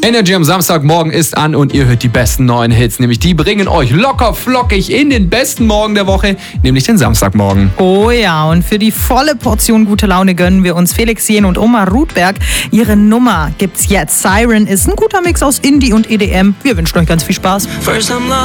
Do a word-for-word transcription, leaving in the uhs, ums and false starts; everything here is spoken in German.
Energy am Samstagmorgen ist an und ihr hört die besten neuen Hits. Nämlich die bringen euch locker flockig in den besten Morgen der Woche, nämlich den Samstagmorgen. Oh ja, und für die volle Portion gute Laune gönnen wir uns Felix Jähn und Oma Rudberg. Ihre Nummer gibt's jetzt. Siren ist ein guter Mix aus Indie und E D M. Wir wünschen euch ganz viel Spaß.